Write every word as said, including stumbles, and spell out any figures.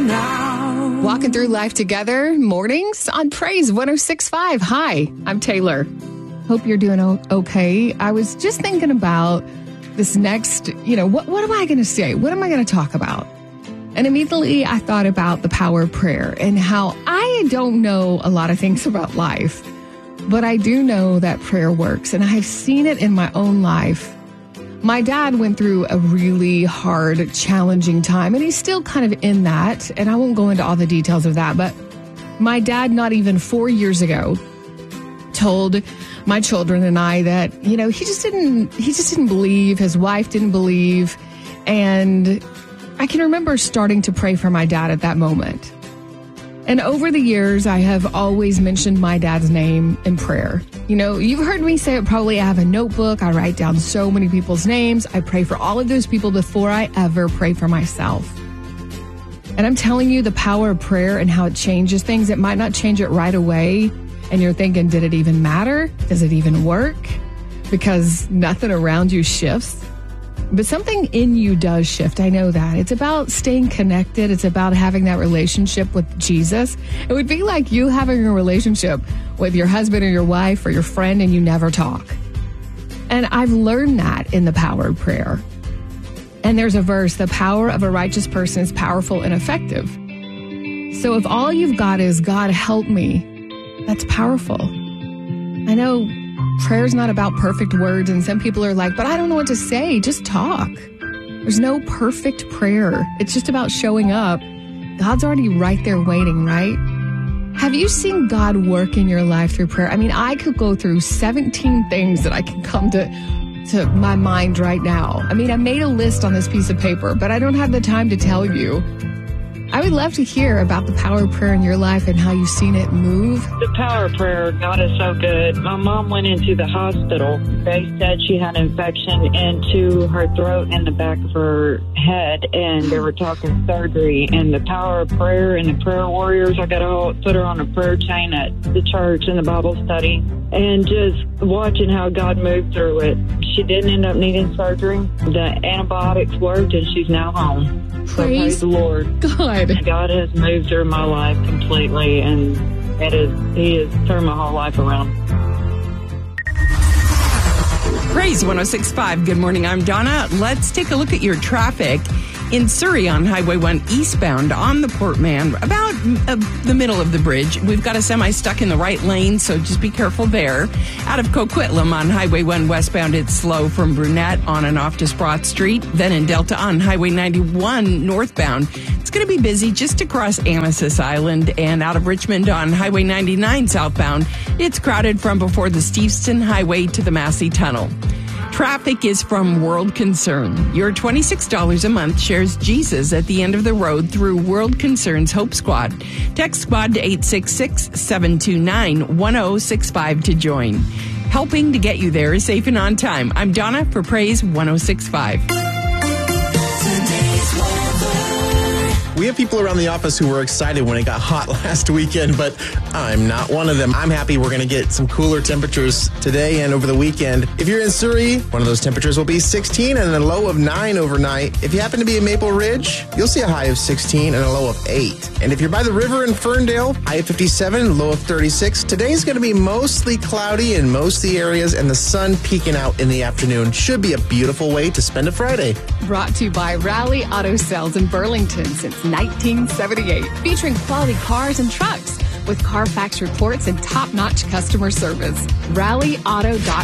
now. Walking through life together, mornings on Praise one oh six point five. Hi, I'm Taylor. Hope you're doing okay. I was just thinking about this next, you know, what, what am I going to say? What am I going to talk about? And immediately I thought about the power of prayer and how I don't know a lot of things about life, but I do know that prayer works, and I've seen it in my own life. My dad went through a really hard, challenging time, and he's still kind of in that, and I won't go into all the details of that, but my dad, not even four years ago, told my children and I that, you know, he just didn't, he just didn't believe, his wife didn't believe, and I can remember starting to pray for my dad at that moment. And over the years, I have always mentioned my dad's name in prayer. You know, you've heard me say it probably. I have a notebook. I write down so many people's names. I pray for all of those people before I ever pray for myself. And I'm telling you the power of prayer and how it changes things. It might not change it right away. And you're thinking, did it even matter? Does it even work? Because nothing around you shifts. But something in you does shift. I know that. It's about staying connected. It's about having that relationship with Jesus. It would be like you having a relationship with your husband or your wife or your friend and you never talk. And I've learned that in the power of prayer. And there's a verse, the power of a righteous person is powerful and effective. So if all you've got is, God, help me, that's powerful. I know prayer's not about perfect words, and some people are like, but I don't know what to say. Just talk. There's no perfect prayer. It's just about showing up. God's already right there waiting, right? Have you seen God work in your life through prayer? I mean, I could go through seventeen things that I can come to, to my mind right now. I mean, I made a list on this piece of paper, but I don't have the time to tell you. I would love to hear about the power of prayer in your life and how you've seen it move. The power of prayer, God is so good. My mom went into the hospital. They said she had an infection into her throat and the back of her head, and they were talking surgery. And the power of prayer and the prayer warriors, I got to put her on a prayer chain at the church in the Bible study, and just watching how God moved through it. She didn't end up needing surgery. The antibiotics worked, and she's now home. So Praise, praise the Lord. God. God has moved through my life completely, and it is, He has turned my whole life around. Praise one oh six point five. Good morning. I'm Donna. Let's take a look at your traffic in Surrey on Highway one eastbound on the Port Mann, about uh, the middle of the bridge. We've got a semi stuck in the right lane, so just be careful there. Out of Coquitlam on Highway one westbound, it's slow from Brunette on and off to Sprott Street. Then in Delta on Highway ninety-one northbound, it's going to be busy just across Anasis Island. And out of Richmond on Highway ninety-nine southbound, it's crowded from before the Steveston Highway to the Massey Tunnel. Traffic is from World Concern. Your twenty-six dollars a month shares Jesus at the end of the road through World Concern's Hope Squad. Text SQUAD to eight six six, seven two nine, one oh six five to join. Helping to get you there is safe and on time. I'm Donna for Praise one oh six point five. We have people around the office who were excited when it got hot last weekend, but I'm not one of them. I'm happy we're going to get some cooler temperatures today and over the weekend. If you're in Surrey, one of those temperatures will be sixteen and a low of nine overnight. If you happen to be in Maple Ridge, you'll see a high of sixteen and a low of eight. And if you're by the river in Ferndale, high of fifty-seven, low of thirty-six. Today's going to be mostly cloudy in most of the areas, and the sun peeking out in the afternoon. Should be a beautiful way to spend a Friday. Brought to you by Rally Auto Sales in Burlington since nineteen seventy-eight, featuring quality cars and trucks with Carfax reports and top-notch customer service. rally auto dot